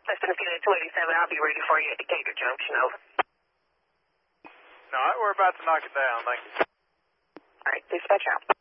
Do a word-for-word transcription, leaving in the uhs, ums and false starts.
Listen, if you get two eighty-seven, I'll be ready for you at Decatur Junction, over. No, we're about to knock it down. Thank you. All right, dispatch out.